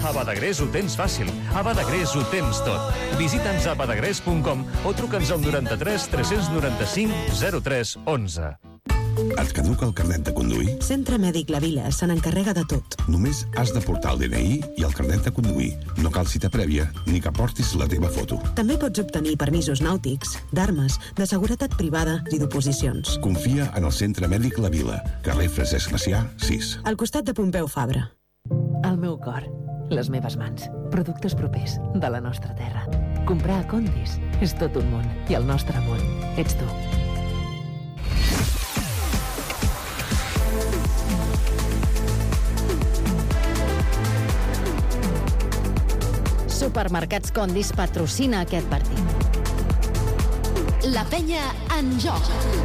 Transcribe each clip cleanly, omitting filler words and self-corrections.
A Badagrés ho tens fàcil. A Badagrés ho tens tot. Visita'ns a badagrés.com o truca'ns al 93 395 03 11. Et caduca el carnet de conduir? Centre Mèdic La Vila se n'encarrega de tot. Només has de portar el DNI i el carnet de conduir. No cal cita prèvia ni que portis la teva foto. També pots obtenir permisos nàutics, d'armes, de seguretat privada i d'oposicions. Confia en el Centre Mèdic La Vila, carrer Francesc Macià, 6. Al costat de Pompeu Fabra. El meu cor, les meves mans, productes propers de la nostra terra. Comprar a Condis és tot un món i el nostre món ets tu. Supermercats Condis patrocina aquest partit. La penya en joc.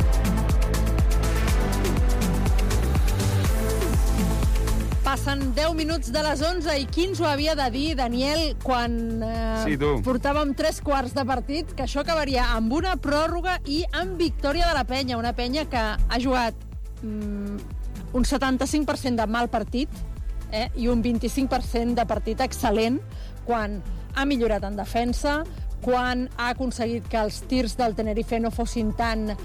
Passen 10 minuts de les 11 i qui ens ho havia de dir, Daniel, quan portàvem 3 quarts de partit, que això acabaria amb una pròrroga i amb victòria de la penya. Una penya que ha jugat un 75% de mal partit i un 25% de partit excel·lent, quan ha millorat en defensa, quan ha aconseguit que els tirs del Tenerife no fossin tan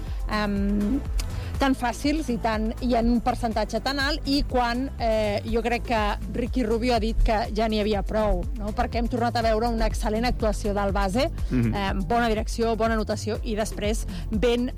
fàcils i en un percentatge tan alt, i quan jo crec que Ricky Rubio ha dit que ja n'hi havia prou, no? Perquè hem tornat a veure una excel·lent actuació del base, bona direcció, bona anotació, i després ben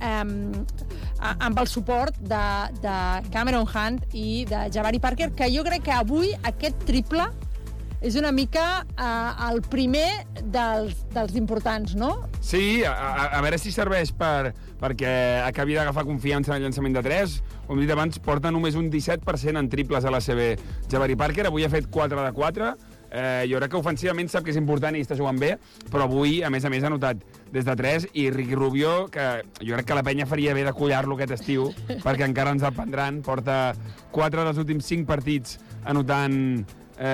amb el suport de Cameron Hunt i de Jabari Parker, que jo crec que avui aquest triple és una mica el primer dels importants, no? Sí, a veure si serveix perquè acabi d'agafar confiança en el llançament de 3. Com he dit abans, porta només un 17% en triples a l'ACB Jabari Parker. Avui ha fet 4 de 4. Jo crec que ofensivament sap que és important i està jugant bé, però avui, a més, ha notat des de 3, i Ricky Rubio, que jo crec que la penya faria bé de collar-lo aquest estiu, perquè encara ens el prendran. Porta 4 dels últims 5 partits anotant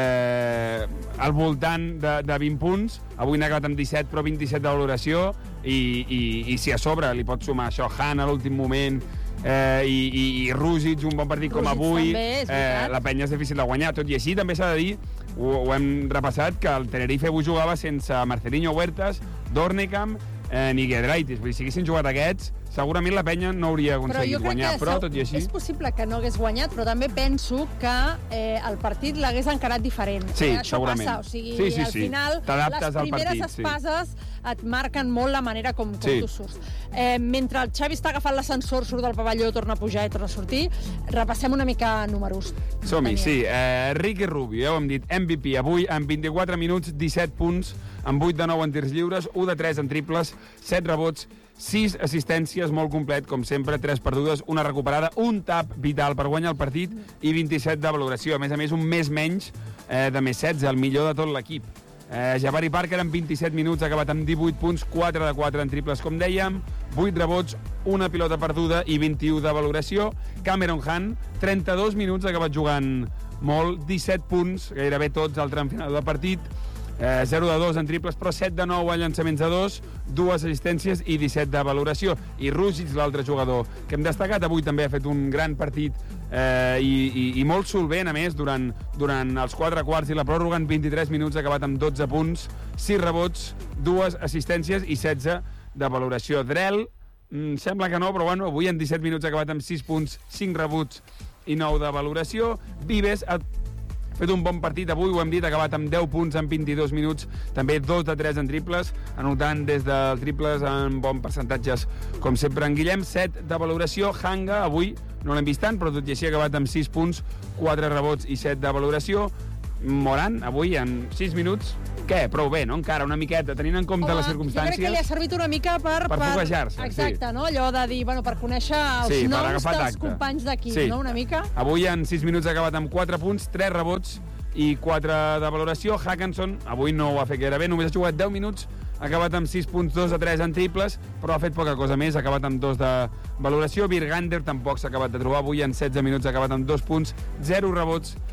al voltant de 20 punts. Avui n'ha acabat amb 17, però 27 de valoració, i si a sobre li pot sumar això, Han a l'últim moment, i Rússic, un bon partit com avui, la penya és difícil de guanyar. Tot i així, també s'ha de dir, ho hem repassat, que el Tenerife avui jugava sense Marcelinho Huertas, Dornekam ni Giedraitis. Vull dir, si haguessin jugat aquests, segurament la penya no hauria aconseguit guanyar, però tot i així... És possible que no hagués guanyat, però també penso que el partit l'hagués encarat diferent. Sí, això segurament. Passa, o sigui, al final, les primeres espases et marquen molt la manera com tu surts. Mentre el Xavi està agafant l'ascensor, surt del pavelló, torna a pujar i torna a sortir, repassem una mica números. Som-hi, sí. Ricky Rubio, ja ho hem dit, MVP avui, en 24 minuts, 17 punts, amb 8 de 9 en tirs lliures, 1 de 3 en triples, 7 rebots, 6 assistències, molt complet, com sempre, 3 perdudes, una recuperada, un tap vital per guanyar el partit i 27 de valoració. A més, un més menys de més 16, el millor de tot l'equip. Jabari Parker en 27 minuts ha acabat amb 18 punts, 4 de 4 en triples, com dèiem, 8 rebots, una pilota perduda i 21 de valoració. Cameron Hunt, 32 minuts, ha acabat jugant molt, 17 punts, gairebé tots al tram final del partit, 0 de 2 en triples, però 7 de 9 en llançaments de 2, 2 assistències i 17 de valoració. I Rússic, l'altre jugador que hem destacat, avui també ha fet un gran partit i molt solvent, a més, durant els 4 quarts i la pròrroga. En 23 minuts ha acabat amb 12 punts, 6 rebots, 2 assistències i 16 de valoració. Drell, sembla que no, però bueno, avui en 17 minuts ha acabat amb 6 punts, 5 rebots i 9 de valoració. Vives ha fet un bon partit avui, ho hem dit, ha acabat amb 10 punts en 22 minuts, també 2 de 3 en triples, anotant des del triples en bons percentatges, com sempre. En Guillem, 7 de valoració. Hanga, avui no l'hem vist tant, però tot i així ha acabat amb 6 punts, 4 rebots i 7 de valoració. Moran, avui, en 6 minuts, què? Prou bé, no? Encara, una miqueta, tenint en compte les circumstàncies. Jo crec que li ha servit una mica per foguejar-se. Exacte, no? Allò de dir, per conèixer els noms dels companys d'equip, no? Una mica. Avui, en 6 minuts, ha acabat amb 4 punts, 3 rebots i 4 de valoració. Hackinson, avui no ho ha fet gaire bé, només ha jugat 10 minuts, ha acabat amb 6 punts, 2 de 3 en triples, però ha fet poca cosa més, ha acabat amb 2 de valoració. Virgander tampoc s'ha acabat de trobar, avui en 16 minuts ha acabat amb 2 punts, 0 rebots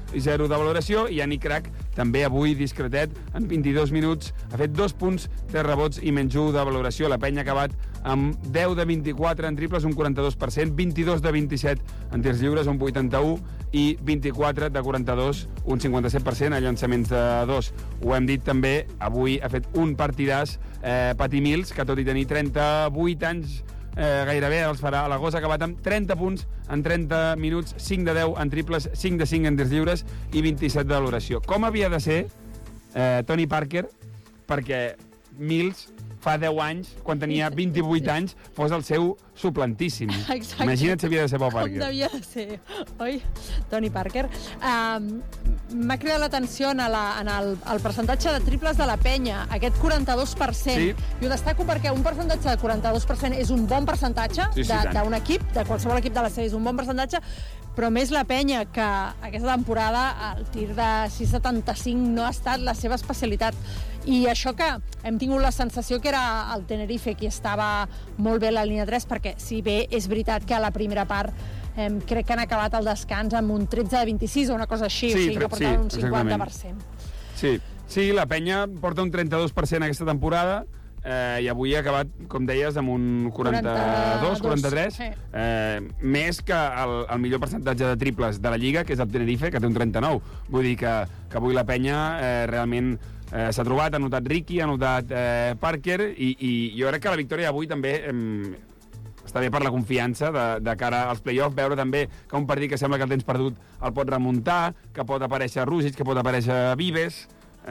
i 0 de valoració, i Yannick Crac, també avui discretet, en 22 minuts, ha fet 2 punts, 3 rebots i menys 1 de valoració. La penya ha acabat amb 10 de 24 en triples, un 42%, 22 de 27 en tirs lliures, un 81%, i 24 de 42, un 57% a llançaments de 2. Ho hem dit també, avui ha fet un partidàs Patty Mills, que tot i tenir 38 anys, gairebé els farà a l'agost, ha acabat amb 30 punts en 30 minuts, 5 de 10 en triples, 5 de 5 en tirs lliures i 27 de valoració. Com havia de ser Tony Parker perquè Mills fa 10 anys, quan tenia 28 anys, fos el seu suplantíssim. Exacte. Imagina't si havia de ser Pau Parker. Com devia de ser, oi? Tony Parker. M'ha cridat l'atenció en el percentatge de triples de la penya, aquest 42%. Sí. I ho destaco perquè un percentatge de 42% és un bon percentatge d'un equip, de qualsevol equip de la sèrie és un bon percentatge, però més la penya, que aquesta temporada el tir de 6,75 no ha estat la seva especialitat. I això que hem tingut la sensació que era el Tenerife qui estava molt bé a la línia 3, perquè si bé és veritat que a la primera part crec que han acabat el descans amb un 13 de 26 o una cosa així, o sigui que portaven un 50%. Sí, la penya porta un 32% aquesta temporada, i avui ha acabat, com deies, amb un 43, més que el millor percentatge de triples de la Lliga, que és el Tenerife, que té un 39. Vull dir que avui la penya realment s'ha trobat, ha notat Ricky, ha notat Parker, i jo crec que la victòria d'avui també està bé per la confiança de cara als play-offs, veure també que un partit que sembla que el tens perdut el pot remuntar, que pot aparèixer Rusic, que pot aparèixer Vives,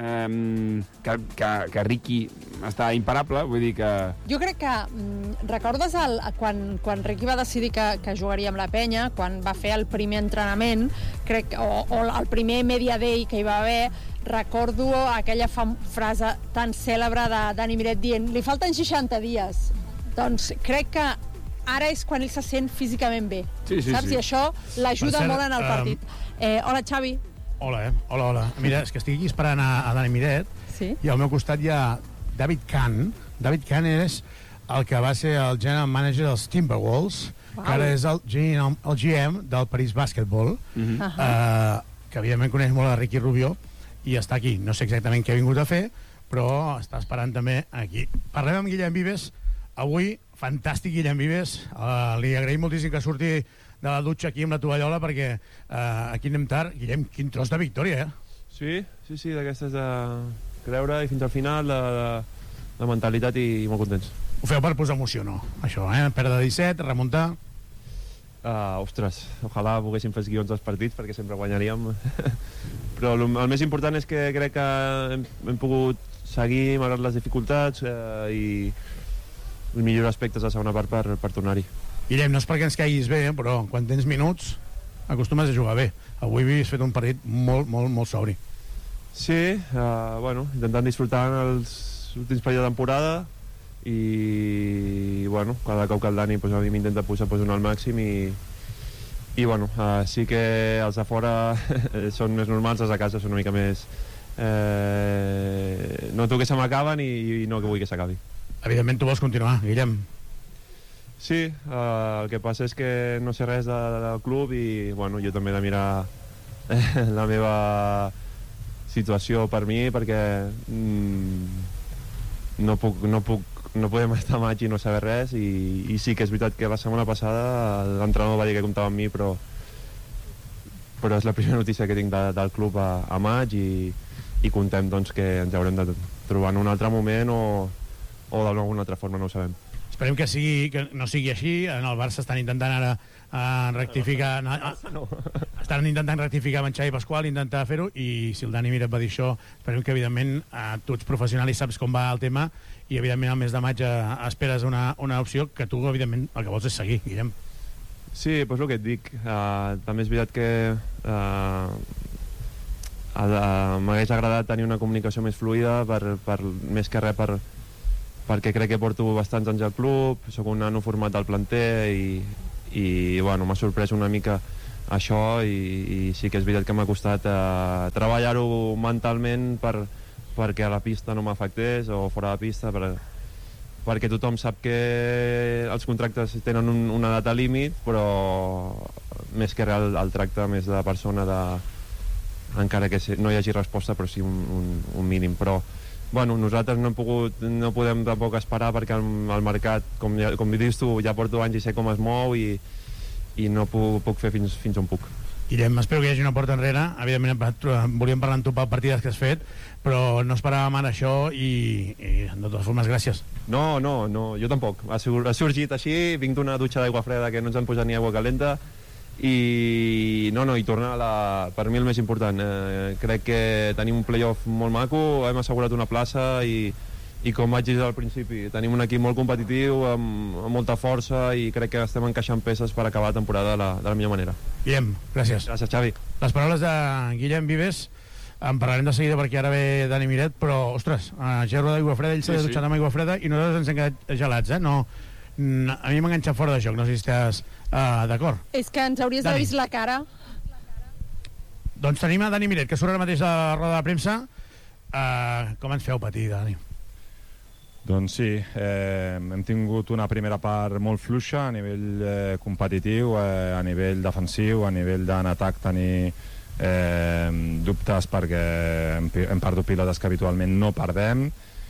que Ricky està imparable, vull dir que... Jo crec que recordes quan Ricky va decidir que jugaria amb la penya, quan va fer el primer entrenament, crec, o el primer media day que hi va haver, recordo aquella frase tan cèlebre de Dani Miret dient li falten 60 dies. Doncs crec que ara és quan ell se sent físicament bé, saps? I això l'ajuda molt en el partit. Hola, Xavi. Hola. Mira, és que estic aquí esperant a Dani Miret, i al meu costat hi ha David Kahn. David Kahn és el que va ser el general manager dels Timberwolves, que ara és el GM del París Basketball, que evidentment coneix molt a Ricky Rubio, i està aquí. No sé exactament què ha vingut a fer, però està esperant també aquí. Parlem amb Guillem Vives. Avui, fantàstic Guillem Vives. Li agraïm moltíssim que surti de la dutxa aquí amb la tovallola, perquè aquí anem tard. Guillem, quin tros de victòria, Sí, d'aquestes de creure i fins al final, de mentalitat i molt contents. Ho feu per posar emoció, no? Això, perdre 17, remuntar... Ostres, ojalà poguéssim fer els guions dels partits, perquè sempre guanyaríem. Però el més important és que crec que hem pogut seguir malgrat les dificultats i millorar aspectes a la segona part per tornar-hi. Guillem, no és perquè ens caiguis bé, però quan tens minuts acostumes a jugar bé. Avui havies fet un partit molt, molt, molt sobri. Sí, intentant disfrutar els últims partits de temporada i cada cop que el Dani a mi m'intenta posar al màxim i sí que els de fora són més normals, els de casa són una mica més noto que se m'acaben i no que vull que s'acabi. Evidentment tu vols continuar, Guillem. Sí, el que passa és que no sé res del club i jo també he de mirar la meva situació per mi, perquè no podem estar maig i no saber res, i sí que és veritat que la setmana passada l'entrenador va dir que comptava amb mi, però és la primera notícia que tinc del club a maig i contem que ens haurem de trobar en un altre moment o d'alguna altra forma, no ho sabem. Esperem que no sigui així. En el Barça estan intentant ara rectificar... Estan intentant rectificar amb en Xavi Pasqual, intentar fer-ho, i si el Dani Miret va dir això, esperem que, evidentment, tu ets professional i saps com va el tema, i, evidentment, al mes de maig esperes una opció que tu, evidentment, el que vols és seguir, Guillem. Sí, doncs el que et dic. També és veritat que m'hagués agradat tenir una comunicació més fluida, més que res perquè crec que porto bastants anys al club, sóc un nano format del planter i m'ha sorprès una mica això i sí que és veritat que m'ha costat treballar-ho mentalment perquè a la pista no m'afectés o fora de pista, perquè tothom sap que els contractes tenen una data límit, però més que res el tracte més de persona encara que no hi hagi resposta, però sí un mínim. Però bueno, nosaltres no podem tampoc esperar perquè el mercat, com dius tu, ja porto anys i sé com es mou i no puc fer fins on puc. Guillem, espero que hi hagi una porta enrere. Evidentment volíem parlar amb tu pel partides que has fet, però no esperàvem ara això i de totes formes, gràcies. No, jo tampoc. Ha sorgit així, vinc d'una dutxa d'aigua freda que no ens han posat ni aigua calenta i tornar per mi el més important. Crec que tenim un playoff molt maco, hem assegurat una plaça i com vaig dir al principi, tenim un equip molt competitiu, amb molta força i crec que estem encaixant peces per acabar la temporada de la millor manera. Guillem, gràcies. Gràcies, Xavi. Les paraules de Guillem Vives, en parlarem de seguida perquè ara ve Dani Miret, però, ostres, gerro d'aigua freda, ell s'ha dutxat amb aigua freda i nosaltres ens hem quedat gelats, No, a mi m'ha enganxat fora de joc, no sé si estàs d'acord. És que ens hauries d'haver vist la cara. Doncs tenim a Dani Miret, que surt ara mateix a la roda de premsa. Com ens feu patir, Dani? Doncs sí, hem tingut una primera part molt fluixa a nivell competitiu, a nivell defensiu, a nivell d'en atac tenir dubtes perquè hem perdut pilotes que habitualment no perdem.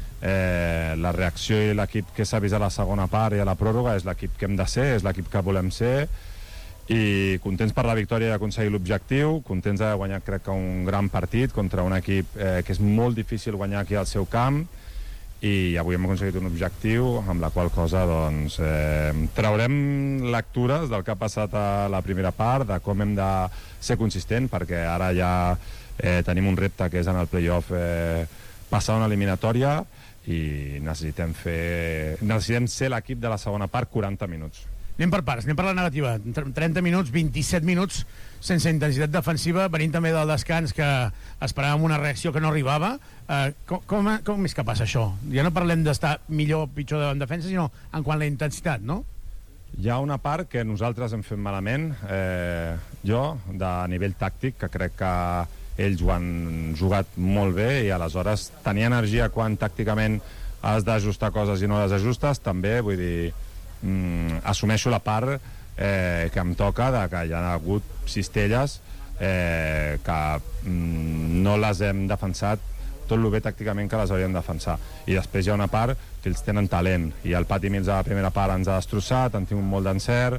La reacció i l'equip que s'ha vist a la segona part i a la pròrroga és l'equip que hem de ser, és l'equip que volem ser i contents per la victòria i aconseguir l'objectiu, contents d'haver guanyat crec que un gran partit contra un equip que és molt difícil guanyar aquí al seu camp i avui hem aconseguit un objectiu amb la qual cosa doncs traurem lectures del que ha passat a la primera part, de com hem de ser consistent perquè ara ja tenim un repte que és en el playoff passar una eliminatòria i necessitem ser l'equip de la segona part 40 minuts. Anem per parts, anem per la negativa. 30 minuts, 27 minuts sense intensitat defensiva, venint també del descans que esperàvem una reacció que no arribava. Com és que passa això? Ja no parlem d'estar millor o pitjor en defensa, sinó en quant a la intensitat, no? Hi ha una part que nosaltres hem fet malament, jo, de nivell tàctic, que crec que ells ho han jugat molt bé i aleshores tenir energia quan tàcticament has d'ajustar coses i no les ajustes, també, vull dir, assumeixo la part que em toca de que hi ha hagut cistelles que no les hem defensat tot el bé tàcticament que les hauríem de defensar i després hi ha una part que ells tenen talent i el Pati Mills a la primera part ens ha destrossat, han tingut molt d'encert,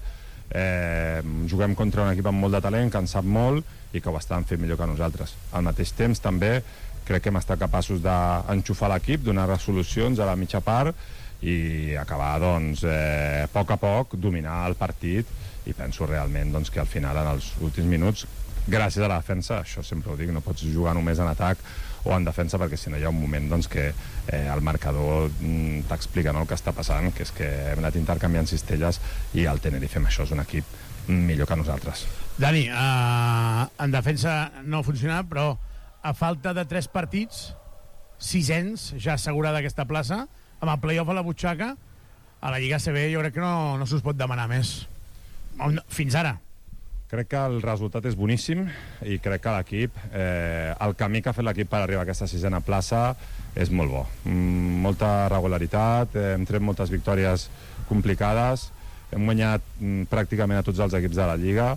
juguem contra un equip amb molt de talent que en sap molt i que ho estan fent millor que nosaltres. Al mateix temps també crec que hem estat capaços d'enxufar l'equip, donar resolucions a la mitja part i acabar doncs a poc dominar el partit i penso realment doncs, que al final en els últims minuts gràcies a la defensa, això sempre ho dic, no pots jugar només en atac o en defensa perquè si no hi ha un moment doncs, que el marcador t'explica el que està passant, que és que hem anat intercanviant cistelles i el Tenerife amb això és un equip millor que nosaltres. Dani, en defensa no ha funcionat, però a falta de 3 partits, 600 ja assegurada aquesta plaça, amb el play-off a la butxaca, a la Lliga ACB jo crec que no s'us pot demanar més. Fins ara. Crec que el resultat és boníssim i crec que l'equip, el camí que ha fet l'equip per arribar a aquesta 6a plaça és molt bo. Molta regularitat, hem tret moltes victòries complicades, hem guanyat pràcticament a tots els equips de la Lliga.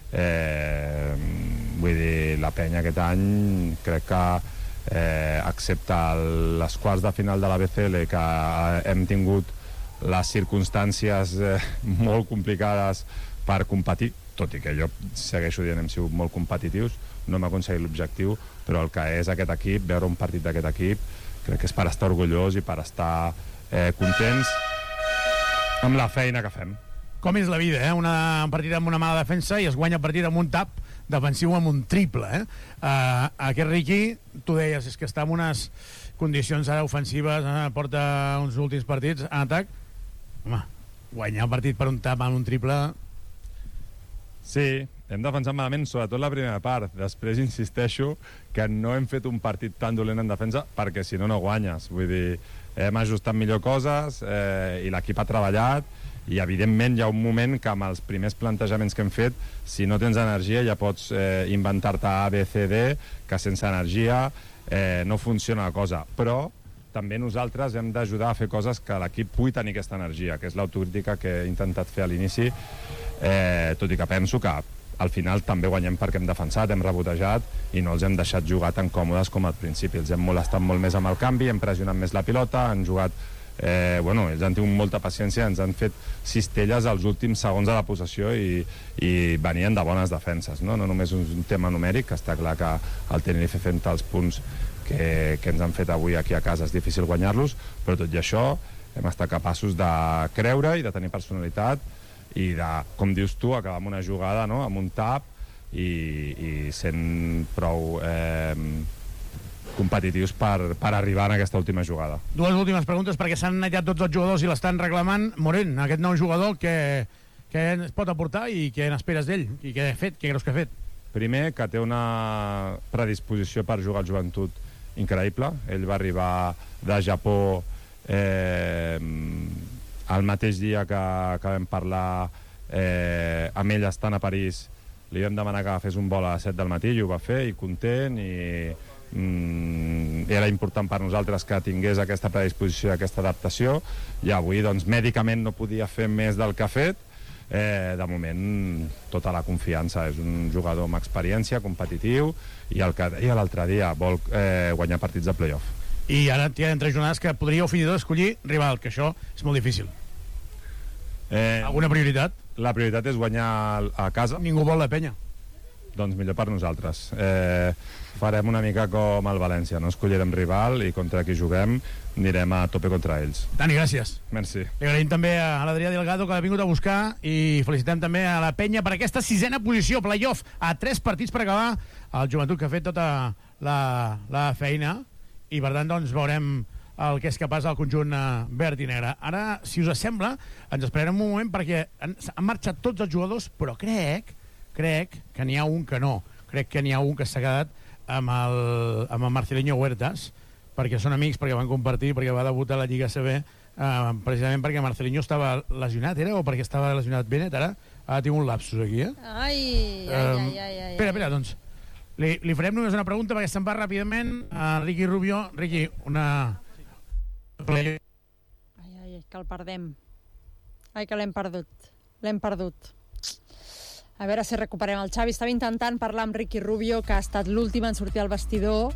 Vull dir, la penya aquest any crec que excepte les quarts de final de la BCL que hem tingut les circumstàncies molt complicades per competir, tot i que jo segueixo dient hem sigut molt competitius, no hem aconseguit l'objectiu, però el que és aquest equip, veure un partit d'aquest equip, crec que és per estar orgullós i per estar contents amb la feina que fem. Com és la vida, un partit amb una mala defensa i es guanya el partit amb un tap defensiu amb un triple. Aquest Riqui, tu deies, és que està en unes condicions ara ofensives, porta uns últims partits en atac. Home, guanyar el partit per un tap amb un triple... Sí, hem defensat malament, sobretot la primera part. Després insisteixo que no hem fet un partit tan dolent en defensa perquè si no, no guanyes. Vull dir, hem ajustat millor coses i l'equip ha treballat i evidentment hi ha un moment que amb els primers plantejaments que hem fet, si no tens energia ja pots inventar-te A, B, C, D, que sense energia no funciona la cosa. Però també nosaltres hem d'ajudar a fer coses que l'equip pugui tenir aquesta energia, que és l'autocrítica que he intentat fer a l'inici, tot i que penso que al final també guanyem perquè hem defensat, hem rebotejat i no els hem deixat jugar tan còmodes com al principi. Els hem molestat molt més amb el canvi, hem pressionat més la pilota, han jugat... ells han tingut molta paciència, ens han fet cistelles als últims segons de la possessió i venien de bones defenses, no només un tema numèric, que està clar que el Tenerife fent els punts que ens han fet avui aquí a casa és difícil guanyar-los, però tot i això hem estat capaços de creure i de tenir personalitat i de, com dius tu, acabar amb una jugada, no? Amb un tap i sent prou competitius per arribar en aquesta última jugada. Dues últimes preguntes, perquè s'han netat tots els jugadors i l'estan reclamant. Morent, aquest nou jugador, què es pot aportar i què n'esperes d'ell? I què ha fet? Què creus que ha fet? Primer, que té una predisposició per jugar al joventut increïble. Ell va arribar de Japó el mateix dia que vam parlar amb ell estant a París. Li vam demanar que fes un vol a les 7 del matí i ho va fer, i content, i era important per nosaltres que tingués aquesta predisposició, aquesta adaptació, i avui doncs mèdicament no podia fer més del que ha fet. De moment tota la confiança, és un jugador amb experiència, competitiu, i el que deia l'altre dia, vol guanyar partits de playoff. I ara tenen 3 jornades que podríeu fins i tot escollir rival, que això és molt difícil. Alguna prioritat? La prioritat és guanyar a casa. Ningú vol la penya. Doncs millor per nosaltres. Farem una mica com el València, no escollirem rival i contra qui juguem anirem a tope contra ells. Dani, gràcies. Merci. Li agraïm també a l'Adrià Delgado, que l'ha vingut a buscar, i felicitem també a la penya per aquesta 6a posició, playoff, a 3 partits per acabar el joventut, que ha fet tota la feina, i per tant doncs veurem el que és capaç el conjunt verd i negre. Ara, si us sembla, ens esperarem un moment perquè han marxat tots els jugadors, però crec que n'hi ha un que no. Crec que n'hi ha un que s'ha quedat amb el Marcelinho Huertas, perquè són amics, perquè van compartir, perquè va debutar a la Lliga CB, precisament perquè Marcelinho estava lesionat, era? O perquè estava lesionat Bennett, ara tinc un lapsus aquí, Ai. Espera, doncs, li farem només una pregunta, perquè se'n va ràpidament a Ricky Rubio. Ricky, Ai, que el perdem. Ai, que l'hem perdut. A veure si recuperem el Xavi. Estava intentant parlar amb Ricky Rubio, que ha estat l'últim en sortir al vestidor,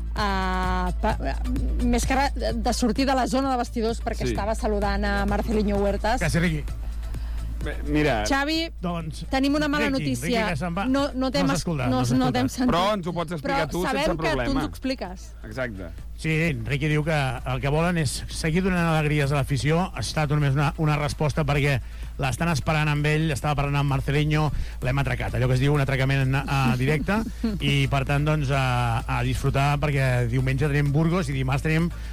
més que de sortir de la zona de vestidors, perquè estava saludant a Marcelinho Huertas. Gràcies, Ricky. Mira, Xavi, doncs, tenim una mala notícia. No t'hem sentit. Però ens ho pots explicar tu sense problema. Però sabem que tu ens ho expliques. Exacte. Sí, Ricky diu que el que volen és seguir donant alegries a l'afició. Ha estat només una resposta perquè l'estan esperant amb ell, estava parlant amb Marcelinho, l'hem atracat, allò que es diu un atracament directe, i per tant doncs a disfrutar, perquè diumenge tenim Burgos i dimarts tenim